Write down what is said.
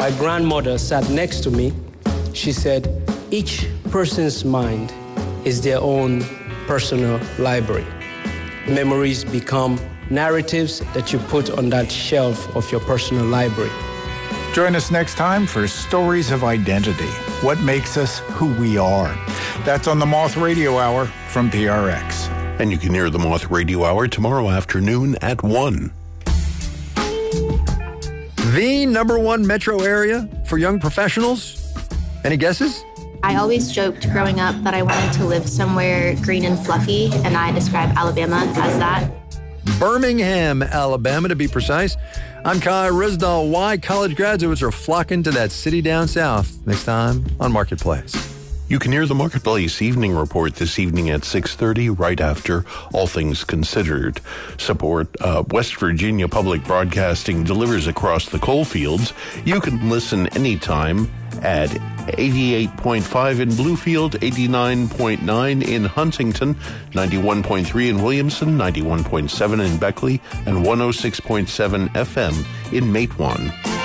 my grandmother sat next to me. She said, each person's mind is their own personal library. Memories become narratives that you put on that shelf of your personal library. Join us next time for Stories of Identity, what makes us who we are. That's on the Moth Radio Hour from PRX. And you can hear the Moth Radio Hour tomorrow afternoon at 1. The number one metro area for young professionals? Any guesses? I always joked growing up that I wanted to live somewhere green and fluffy, and I describe Alabama as that. Birmingham, Alabama, to be precise. I'm Kai Rizdal. Why college graduates are flocking to that city down south. Next time on Marketplace. You can hear the Marketplace Evening Report this evening at 6:30, right after All Things Considered. Support West Virginia Public Broadcasting delivers across the coal fields. You can listen anytime at 88.5 in Bluefield, 89.9 in Huntington, 91.3 in Williamson, 91.7 in Beckley, and 106.7 FM in Matewan.